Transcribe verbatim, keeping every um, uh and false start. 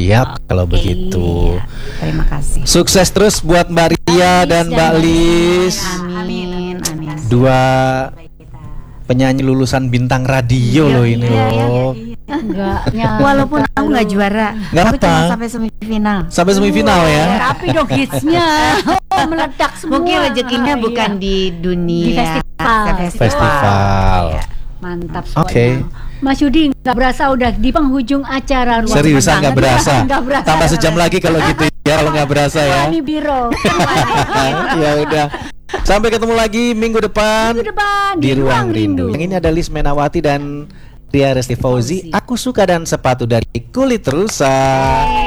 Siap kalau begitu. Iya, terima kasih. Sukses terus buat Mbak Ria dan Mbak Lis. Amin, amin. Dua penyanyi lulusan bintang radio loh ini loh. Enggak, Walaupun aku nggak juara, Nggak aku apa. cuma sampai semifinal. Sampai semifinal ya. Tapi dong hitsnya oh, meledak semua. Mungkin rezekinya Ah, bukan iya. di dunia Di festival. festival. Festival. Iya. Mantap Oke. pokoknya. Mas Yudi nggak berasa udah di penghujung acara ruang Seriusan nggak Pemandangan. berasa. Nggak berasa. Tambah sejam lagi kalau gitu ya, kalau nggak berasa ya. Wani Biro. Ya udah. Sampai ketemu lagi minggu depan, Minggu depan di Ruang Rindu. Yang ini ada Lis Menawati dan Ria Resti Fauzi. Aku suka dan sepatu dari Kulit Rusa.